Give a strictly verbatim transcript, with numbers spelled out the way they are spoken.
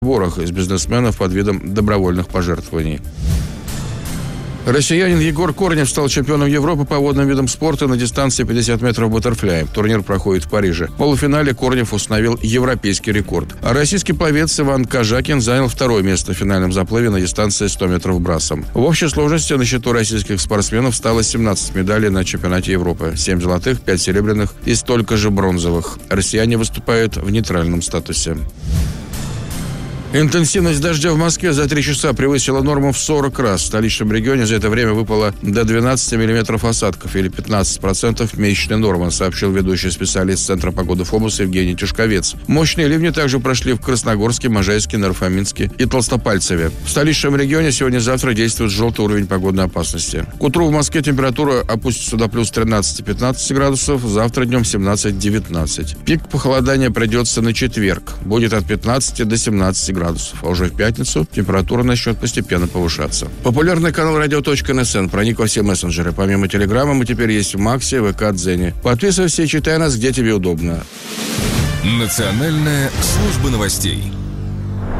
сборах из бизнесменов под видом добровольных пожертвований. Россиянин Егор Корнев стал чемпионом Европы по водным видам спорта на дистанции пятьдесят метров баттерфляй. Турнир проходит в Париже. В полуфинале Корнев установил европейский рекорд. А российский пловец Иван Кожакин занял второе место в финальном заплыве на дистанции сто метров брасом. В общей сложности на счету российских спортсменов стало семнадцать медалей на чемпионате Европы. семь золотых, пять серебряных и столько же бронзовых. Россияне выступают в нейтральном статусе. Интенсивность дождя в Москве за три часа превысила норму в сорок раз. В столичном регионе за это время выпало до двенадцати миллиметров осадков, или пятнадцать процентов месячной нормы, сообщил ведущий специалист Центра погоды ФОБУС Евгений Тишковец. Мощные ливни также прошли в Красногорске, Можайске, Нарфаминске и Толстопальцеве. В столичном регионе сегодня-завтра действует желтый уровень погодной опасности. К утру в Москве температура опустится до плюс тринадцать-пятнадцать градусов, завтра днем семнадцать-девятнадцать. Пик похолодания придется на четверг. Будет от пятнадцати до семнадцати градусов. градусов, а уже в пятницу температура начнет постепенно повышаться. Популярный канал радио.нсн проник во все мессенджеры. Помимо Телеграма мы теперь есть в Максе, ВК, Дзене. Подписывайся и читай нас, где тебе удобно. Национальная служба новостей.